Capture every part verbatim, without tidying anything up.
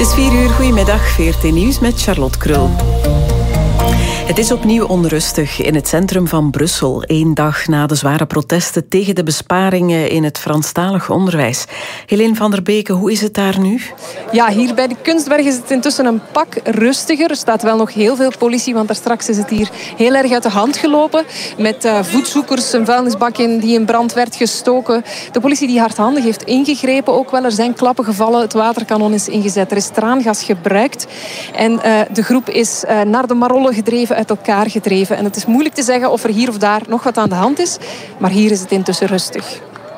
Het is vier uur, goedemiddag, V R T Nieuws met Charlotte Krul. Het is opnieuw onrustig in het centrum van Brussel, één dag na de zware protesten tegen de besparingen in het Franstalig onderwijs. Helene van der Beken, hoe is het daar nu? Ja, hier bij de Kunstberg is het intussen een pak rustiger. Er staat wel nog heel veel politie, want daar straks is het hier heel erg uit de hand gelopen. Met uh, voetzoekers, een vuilnisbak in die in brand werd gestoken. De politie die hardhandig heeft ingegrepen, ook wel. Er zijn klappen gevallen, het waterkanon is ingezet. Er is traangas gebruikt. En uh, de groep is uh, naar de Marollen gedreven, uit elkaar gedreven. En het is moeilijk te zeggen of er hier of daar nog wat aan de hand is. Maar hier is het intussen rustig.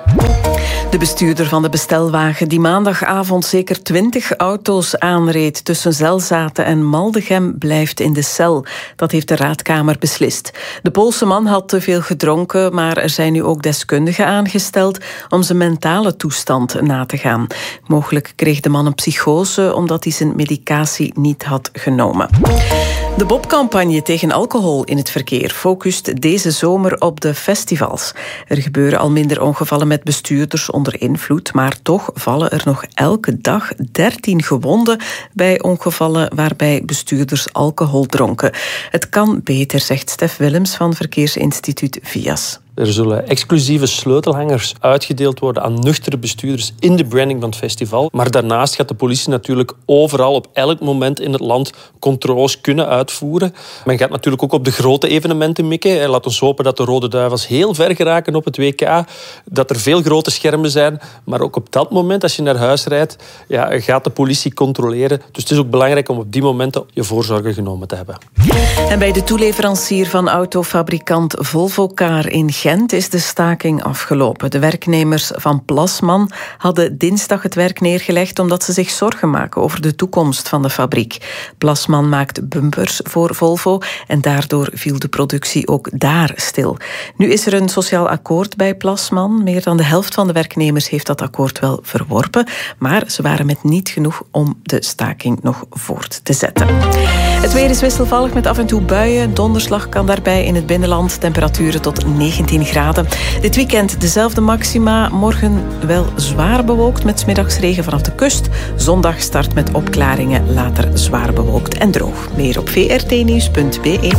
De bestuurder van de bestelwagen die maandagavond zeker twintig auto's aanreed tussen Zelzaten en Maldegem blijft in de cel. Dat heeft de raadkamer beslist. De Poolse man had te veel gedronken, maar er zijn nu ook deskundigen aangesteld om zijn mentale toestand na te gaan. Mogelijk kreeg de man een psychose omdat hij zijn medicatie niet had genomen. De Bob-campagne tegen alcohol in het verkeer focust deze zomer op de festivals. Er gebeuren al minder ongevallen met bestuurders onder invloed, maar toch vallen er nog elke dag dertien gewonden bij ongevallen waarbij bestuurders alcohol dronken. Het kan beter, zegt Stef Willems van Verkeersinstituut V I A S. Er zullen exclusieve sleutelhangers uitgedeeld worden aan nuchtere bestuurders in de branding van het festival. Maar daarnaast gaat de politie natuurlijk overal op elk moment in het land controles kunnen uitvoeren. Men gaat natuurlijk ook op de grote evenementen mikken. Laat ons hopen dat de Rode Duivels heel ver geraken op het W K. Dat er veel grote schermen zijn. Maar ook op dat moment, als je naar huis rijdt, ja, gaat de politie controleren. Dus het is ook belangrijk om op die momenten je voorzorgen genomen te hebben. En bij de toeleverancier van autofabrikant Volvocar in Gent is de staking afgelopen. De werknemers van Plasman hadden dinsdag het werk neergelegd omdat ze zich zorgen maken over de toekomst van de fabriek. Plasman maakt bumpers voor Volvo en daardoor viel de productie ook daar stil. Nu is er een sociaal akkoord bij Plasman. Meer dan de helft van de werknemers heeft dat akkoord wel verworpen, maar ze waren met niet genoeg om de staking nog voort te zetten. Het weer is wisselvallig met af en toe buien. Donderslag kan daarbij in het binnenland. Temperaturen tot negentien graden. Dit weekend dezelfde maxima. Morgen wel zwaar bewolkt met 's middags regen vanaf de kust. Zondag start met opklaringen. Later zwaar bewolkt en droog. Meer op v r t nieuws punt b e.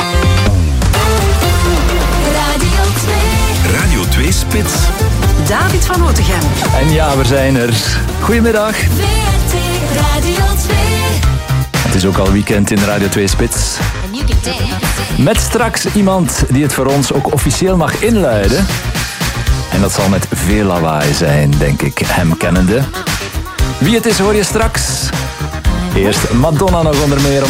Radio twee Spits. David van Otegem. En ja, we zijn er. Goedemiddag. V R T Radio twee. Het is ook al weekend in Radio twee Spits. Met straks iemand die het voor ons ook officieel mag inluiden. En dat zal met veel lawaai zijn, denk ik, hem kennende. Wie het is hoor je straks. Eerst Madonna nog onder meer.